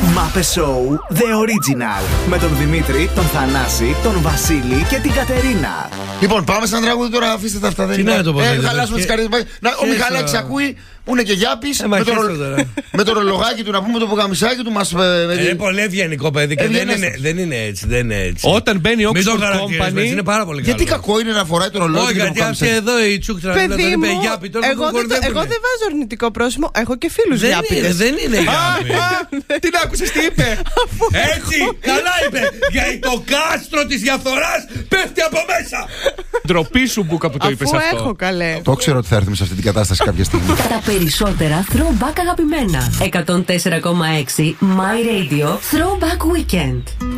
Μάπε Show The Original. Με τον Δημήτρη, τον Θανάση, τον Βασίλη και την Κατερίνα. Λοιπόν, πάμε σαν τραγούδι τώρα. Αφήστε τα αυτά. Δεν είναι το ποτέ. Χαλάσουμε τις καρδιές. Ο Μιχαλάκης ακούει. Που είναι και Γιάπης με το ρολογάκι του, να πούμε το ποκαμισάκι του. Είναι πολύ ευγενικό παιδί και δεν είναι έτσι. Όταν μπαίνει ο Oxford Company. Είναι πάρα πολύ καλό. Γιατί κακό είναι να φοράει το ρολόι? Όχι, γιατί αυτή εδώ η Τσούκτρα δεν είπε Γιάπη. Εγώ δεν βάζω αρνητικό πρόσημο. Έχω και φίλους Γιάπηδες. Δεν είναι Γιάπη. Την άκουσες τι είπε? Έτσι, καλά είπε. Γιατί το κάστρο της διαφθοράς πέφτει από μέσα. Ντροπή σου, Μπούκα, που το είπες αυτό. Έχω καλέ. Το ξέρω ότι θα έρθουμε σε αυτή την κατάσταση κάποια στιγμή. Περισσότερα throwback αγαπημένα. 104,6 My Radio Throwback Weekend.